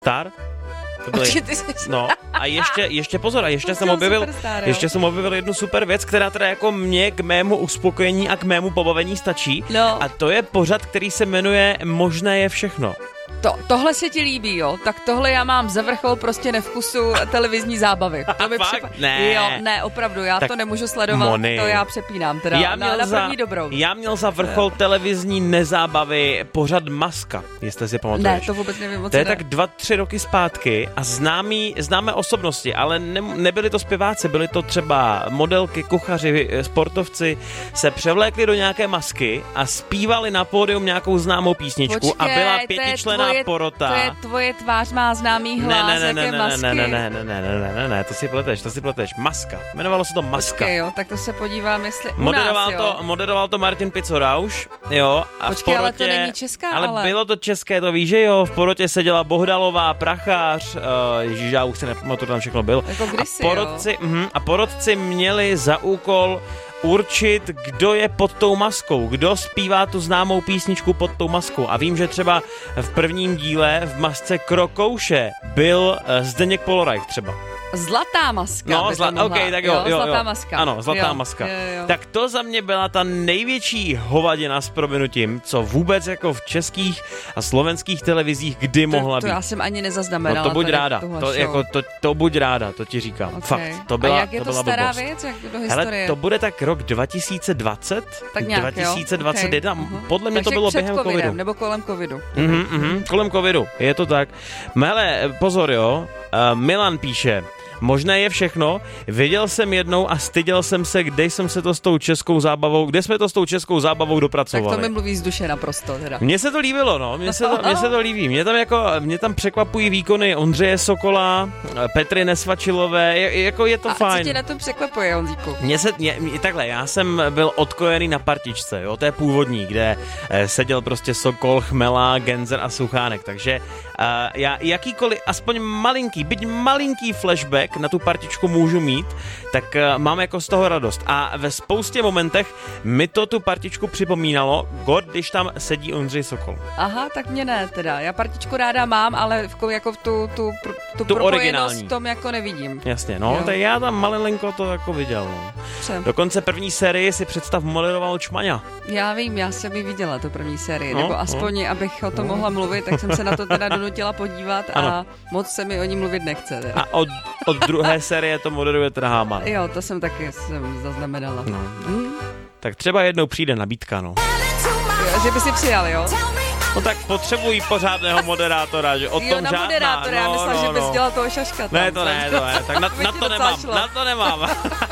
Star. No a ještě pozor, ještě jsem objevil jednu super věc, která teda jako mě k mému uspokojení a k mému pobavení stačí. No. A to je pořad, který se jmenuje Možné je všechno. Tohle se ti líbí, jo? Tak tohle já mám za vrchol prostě nevkusu televizní zábavy. To mi Ne. Jo, ne, opravdu, já tak to nemůžu sledovat, Moni. To já přepínám teda na první dobrou. Já měl za vrchol televizní nezábavy pořad Maska, jestli si pamatuješ. Ne, to vůbec nevím, to je tak 2-3 roky zpátky a známé osobnosti, ale nebyli to zpěváci, byli to třeba modelky, kuchaři, sportovci, se převlékli do nějaké masky a zpívali na pódium nějakou známou písničku. Počkej, a byla pětičlenná porota. To je tvoje tvář má známý hlas, jaké masky. Ne, to si pleteš. Maska. Jmenovalo se to Maska. Počkej, jo, tak to se podívám, jestli Moderoval to Martin Picorauš, jo. A počkej, v porotě, ale to není česká, ale. bylo to české, to víš, že jo. V porotě seděla Bohdalová, Prachář, ježiš, já už se nepamatuju, tam všechno bylo. Jako kdysi, a porotci měli za úkol určit, kdo je pod tou maskou, kdo zpívá tu známou písničku pod tou maskou. A vím, že třeba v prvním díle v masce Krokouše byl Zdeněk Polorajch třeba. Zlatá maska. No, tak jo. Zlatá maska. Ano, zlatá maska. Jo. Tak to za mě byla ta největší hovadina s prominutím, co vůbec jako v českých a slovenských televizích kdy mohla být. To já jsem ani nezaznamenala. No to buď ráda. To buď ráda, to ti říkám. Okay. Fakt, to byla a jak je to stará blbost. věc, jak do historie? Hele, to bude tak rok 2020, tak nějak, 2021. Okay. Podle mě to bylo během covidu. Nebo kolem covidu. Kolem covidu, je to tak. Hele, pozor jo, Milan píše: Možné je všechno. Viděl jsem jednou a styděl jsem se, kde jsme to s tou českou zábavou dopracovali. Tak to mi mluví z duše naprosto teda. Mně se to líbilo, no. Mně se to líbí. Mě tam překvapují výkony Ondřeje Sokola, Petry Nesvačilové, jako je to fajn. A co tě na tom překvapuje, Honzíku? Takhle, já jsem byl odkojený na partičce, jo, to je původní, kde seděl prostě Sokol, Chmela, Genzer a Suchánek, takže já jakýkoliv, aspoň malinký flashback na tu partičku můžu mít, tak mám jako z toho radost. A ve spoustě momentech mi to tu partičku připomínalo, když tam sedí Ondřej Sokol. Aha, tak mě ne teda. Já partičku ráda mám, ale jako v tu propojenost v tom jako nevidím. Jasně, no, tak já tam malinko to jako viděl. No. Dokonce první sérii si představ moderoval Čmaňa. Já vím, já jsem ji viděla, tu první sérii, nebo aspoň, abych o tom mohla mluvit, tak jsem se na to teda donutila podívat a moc se mi o ní mluvit nechce. Teda. A od druhé série to moderuje teda Háman. Jo, to jsem taky zaznamenala. No. Tak třeba jednou přijde nabídka, no. Jo, že by si přijal, jo? No tak potřebují pořádného moderátora, že o tom žádná. Moderátora, já myslela, že bys dělal toho šaška. Ne, to ne, tak na to nemám.